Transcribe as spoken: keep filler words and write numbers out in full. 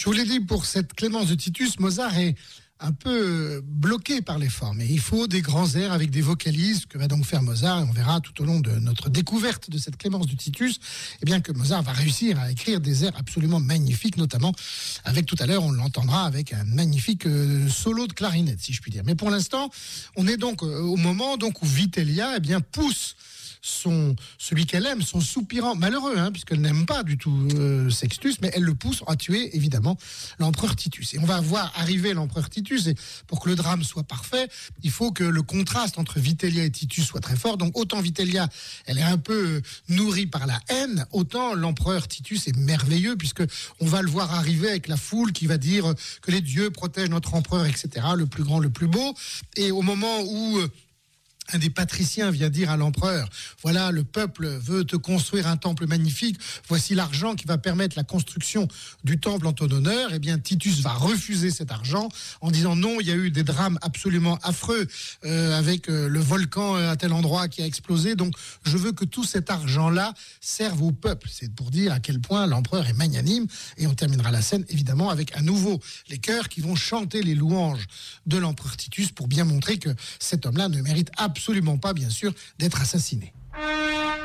Je vous l'ai dit, pour cette Clémence de Titus, Mozart est un peu bloqué par les formes. Et il faut des grands airs avec des vocalises. Que va donc faire Mozart? Et on verra tout au long de notre découverte de cette Clémence de Titus, eh bien que Mozart va réussir à écrire des airs absolument magnifiques, notamment avec, tout à l'heure, on l'entendra avec un magnifique euh, solo de clarinette, si je puis dire. Mais pour l'instant, on est donc euh, au moment donc où Vitellia, eh bien, pousse son, celui qu'elle aime, son soupirant malheureux, hein, puisqu'elle n'aime pas du tout euh, Sextus, mais elle le pousse à tuer évidemment l'empereur Titus. Et on va voir arriver l'empereur Titus, et pour que le drame soit parfait, il faut que le contraste entre Vitellia et Titus soit très fort. Donc autant Vitellia, elle est un peu euh, nourrie par la haine, autant l'empereur Titus est merveilleux, puisque on va le voir arriver avec la foule qui va dire que les dieux protègent notre empereur, et cetera, le plus grand, le plus beau. Et au moment où euh, un des patriciens vient dire à l'empereur, voilà, le peuple veut te construire un temple magnifique, voici l'argent qui va permettre la construction du temple en ton honneur. Eh bien, Titus va refuser cet argent en disant non, il y a eu des drames absolument affreux euh, avec euh, le volcan à tel endroit qui a explosé, donc je veux que tout cet argent-là serve au peuple. C'est pour dire à quel point l'empereur est magnanime. Et on terminera la scène, évidemment, avec à nouveau les chœurs qui vont chanter les louanges de l'empereur Titus pour bien montrer que cet homme-là ne mérite absolument pas, bien sûr, d'être assassiné.